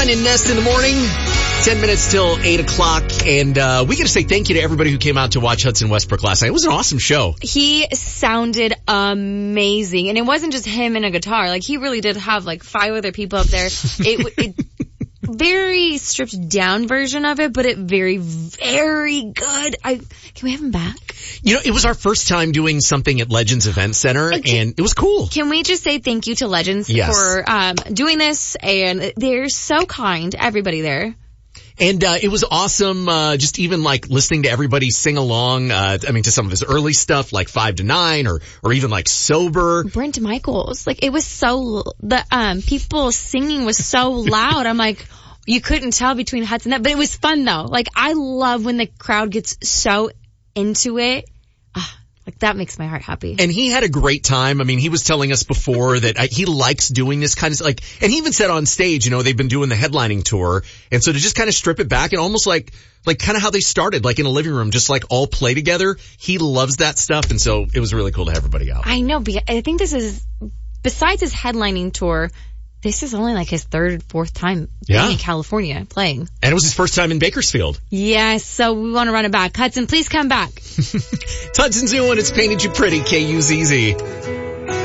Brennan Nest in the morning. 10 minutes till 8 o'clock. And we got to say thank you to everybody who came out to watch Hudson Westbrook last night. It was an awesome show. He sounded amazing. And it wasn't just him and a guitar. Like, he really did have, like, 5 other people up there. It very stripped down version of it, but it very, very good. Can we have him back? You know, it was our first time doing something at Legends Event Center, and it was cool. Can we just say thank you to Legends for doing this? And they're so kind, everybody there. And it was awesome, just even like listening to everybody sing along, to some of his early stuff, like 5 to 9, or even like Sober. Brent Michaels, like, it was so, the people singing was so loud. I'm like, you couldn't tell between Hudson and that, but it was fun though. Like, I love when the crowd gets so into it. Like, that makes my heart happy. And he had a great time. I mean, he was telling us before that he likes doing this kind of, like, and he even said on stage, you know, they've been doing the headlining tour. And so to just kind of strip it back and almost like kind of how they started, like in a living room, just like all play together. He loves that stuff. And so it was really cool to have everybody out. I know, but I think this is, besides his headlining tour, this is only like his 3rd, 4th time being in California playing. And it was his first time in Bakersfield. Yes, so we want to run it back. Hudson, please come back. It's Hudson's new one. It's Painted You Pretty, KUZZ.